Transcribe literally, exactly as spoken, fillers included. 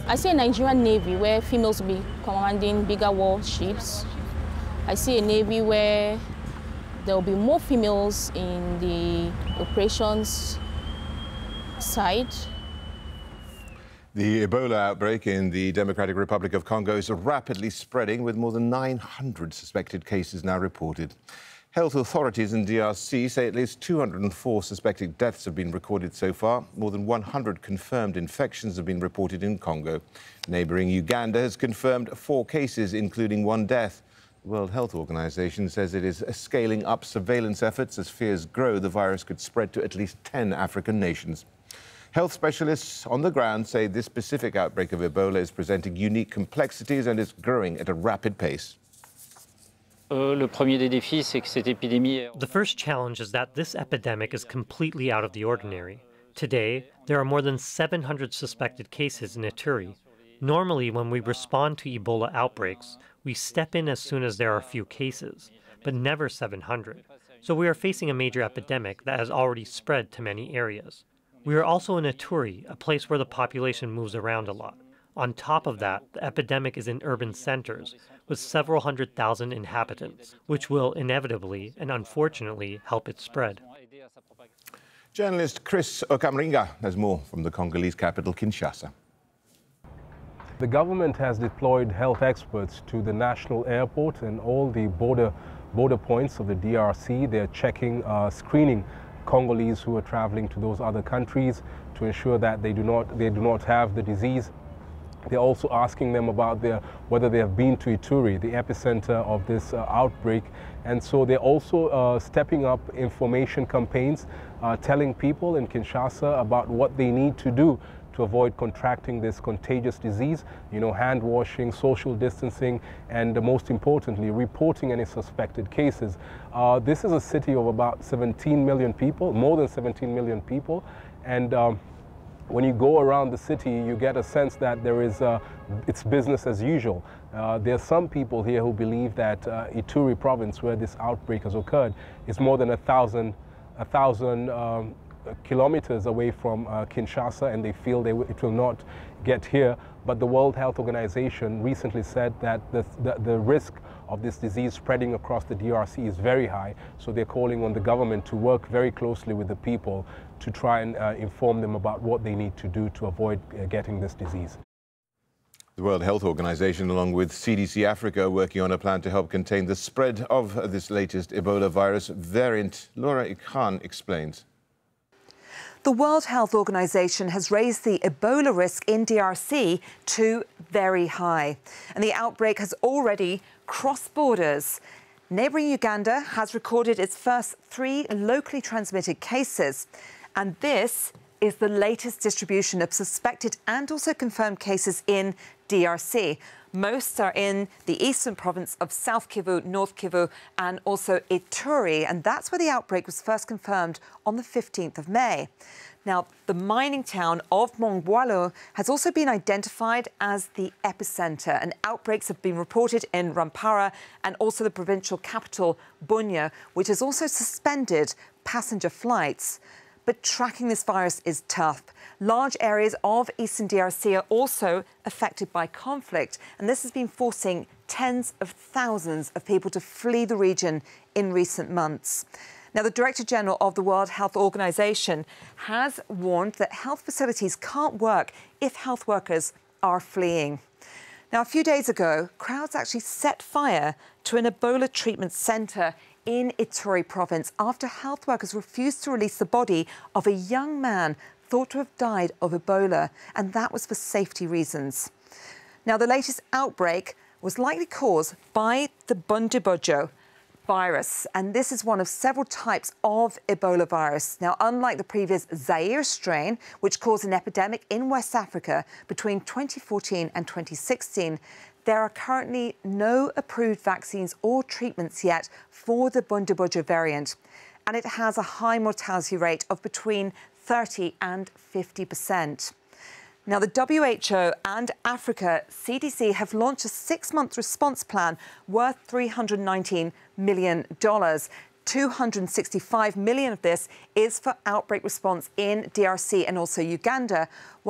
I see a Nigerian Navy where females will be commanding bigger warships. I see a Navy where there will be more females in the operations side. The Ebola outbreak in the Democratic Republic of Congo is rapidly spreading, with more than nine hundred suspected cases now reported. Health authorities in D R C say at least two hundred four suspected deaths have been recorded so far. More than one hundred confirmed infections have been reported in Congo. Neighbouring Uganda has confirmed four cases, including one death. The World Health Organization says it is scaling up surveillance efforts as fears grow the virus could spread to at least ten African nations. Health specialists on the ground say this specific outbreak of Ebola is presenting unique complexities and is growing at a rapid pace. The first challenge is that this epidemic is completely out of the ordinary. Today, there are more than seven hundred suspected cases in Ituri. Normally, when we respond to Ebola outbreaks, we step in as soon as there are a few cases, but never seven hundred. So we are facing a major epidemic that has already spread to many areas. We are also in Ituri, a place where the population moves around a lot. On top of that, the epidemic is in urban centers, with several hundred thousand inhabitants, which will inevitably and unfortunately help it spread. Journalist Chris Okamringa has more from the Congolese capital, Kinshasa. The government has deployed health experts to the national airport and all the border, border points of the D R C. They're checking, uh, screening Congolese who are traveling to those other countries to ensure that they do not, they do not have the disease. They're also asking them about their, whether they have been to Ituri, the epicenter of this uh, outbreak. And so they're also uh, stepping up information campaigns, uh, telling people in Kinshasa about what they need to do to avoid contracting this contagious disease, you know, hand washing, social distancing, and uh, most importantly, reporting any suspected cases. Uh, this is a city of about seventeen million people, more than seventeen million people, and um, when you go around the city, you get a sense that there is, uh, it's business as usual. Uh, there are some people here who believe that uh, Ituri province, where this outbreak has occurred, is more than a thousand, a thousand um, kilometers away from uh, Kinshasa, and they feel they it will not get here. But the World Health Organization recently said that the, the, the risk of this disease spreading across the D R C is very high, so they're calling on the government to work very closely with the people to try and uh, inform them about what they need to do to avoid uh, getting this disease. The World Health Organization, along with C D C Africa, are working on a plan to help contain the spread of this latest Ebola virus variant. Laura Khan explains. The World Health Organization has raised the Ebola risk in D R C to very high, and the outbreak has already crossed borders. Neighbouring Uganda has recorded its first three locally transmitted cases, and this is the latest distribution of suspected and also confirmed cases in D R C. Most are in the eastern province of South Kivu, North Kivu, and also Ituri, and that's where the outbreak was first confirmed on the fifteenth of May. Now, the mining town of Mongwalu has also been identified as the epicenter, and outbreaks have been reported in Rwampara and also the provincial capital, Bunia, which has also suspended passenger flights. But tracking this virus is tough. Large areas of eastern D R C are also affected by conflict, and this has been forcing tens of thousands of people to flee the region in recent months. Now, the Director General of the World Health Organization has warned that health facilities can't work if health workers are fleeing. Now, a few days ago, crowds actually set fire to an Ebola treatment centre in Ituri province after health workers refused to release the body of a young man thought to have died of Ebola, and that was for safety reasons. Now, the latest outbreak was likely caused by the Bundibugyo virus, and this is one of several types of Ebola virus. Now, unlike the previous Zaire strain, which caused an epidemic in West Africa between twenty fourteen and twenty sixteen, there are currently no approved vaccines or treatments yet for the Bundibugyo variant, and it has a high mortality rate of between thirty and fifty percent. Now, the W H O and Africa C D C have launched a six-month response plan worth three hundred nineteen million dollars. two hundred sixty-five million dollars of this is for outbreak response in D R C and also Uganda, while